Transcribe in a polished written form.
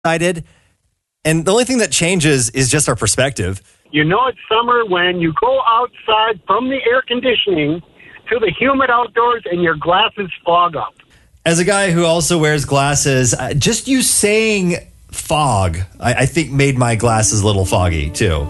excited. And the only thing that changes is just our perspective. You know it's summer when you go outside from the air conditioning to the humid outdoors and your glasses fog up. As a guy who also wears glasses, just you saying fog, I think made my glasses a little foggy too.